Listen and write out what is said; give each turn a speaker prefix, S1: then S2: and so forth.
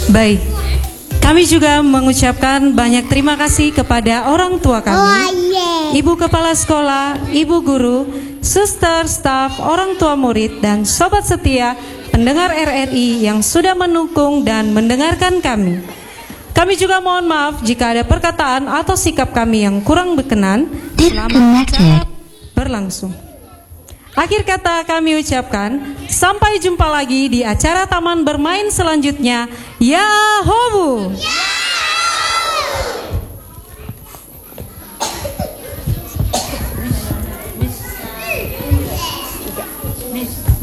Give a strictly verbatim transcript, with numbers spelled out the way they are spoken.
S1: Baik, kami juga mengucapkan banyak terima kasih kepada orang tua kami,
S2: Oh, yeah.
S1: ibu kepala sekolah, ibu guru, suster, staf, orang tua murid, dan sobat setia pendengar R R I yang sudah mendukung dan mendengarkan kami. Kami juga mohon maaf jika ada perkataan atau sikap kami yang kurang berkenan selama acara berlangsung. Akhir kata kami ucapkan, sampai jumpa lagi di acara taman bermain selanjutnya. Yahobu!